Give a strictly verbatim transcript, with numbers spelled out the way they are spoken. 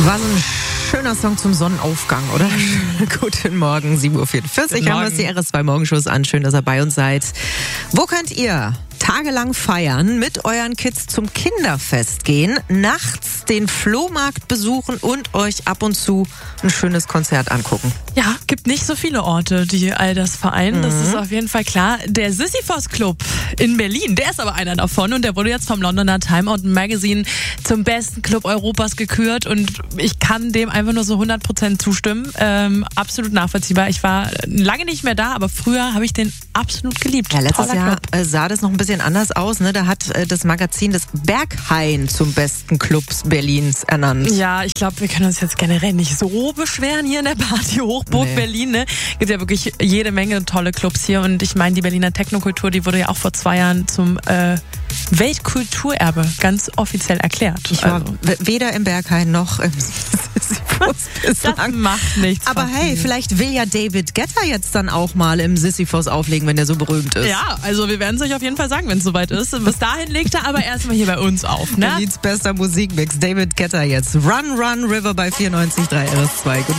War so ein schöner Song zum Sonnenaufgang, oder? Guten Morgen, sieben Uhr vierundvierzig. Guten Haben wir Morgen. die R S zwei Morgenshows an. Schön, dass ihr bei uns seid. Wo könnt ihr tagelang feiern, mit euren Kids zum Kinderfest gehen, nachts den Flohmarkt besuchen und euch ab und zu ein schönes Konzert angucken? Ja, gibt nicht so viele Orte, die all das vereinen. Mhm. Das ist auf jeden Fall klar. Der Sisyphos Club in Berlin, der ist aber einer davon und der wurde jetzt vom Londoner Time Out Magazine zum besten Club Europas gekürt und ich kann dem einfach nur so hundert Prozent zustimmen. Ähm, absolut nachvollziehbar. Ich war lange nicht mehr da, aber früher habe ich den absolut geliebt. Ja, letztes Toller Jahr Club. äh, sah das noch ein bisschen anders aus. Ne? Da hat äh, das Magazin das Berghain zum besten Clubs Berlins ernannt. Ja, ich glaube, wir können uns jetzt generell nicht so beschweren hier in der Party-Hochburg Nee. Berlin. Ne? Gibt ja wirklich jede Menge tolle Clubs hier und ich meine, die Berliner Technokultur, die wurde ja auch vor zwei Jahren zum äh, Weltkulturerbe ganz offiziell erklärt. Ich war Also, w- weder im Berghain noch im Sisyphos das bislang. macht nichts. Aber von hey, mir. vielleicht will ja David Guetta jetzt dann auch mal im Sisyphos auflegen, wenn der so berühmt ist. Ja, also wir werden es euch auf jeden Fall sagen, wenn es soweit ist. Bis dahin legt er aber erstmal hier bei uns auf. Ne? Berlins bester Musikmix, David Guetta jetzt. Run, Run, River bei vierundneunzig Komma drei R S zwei.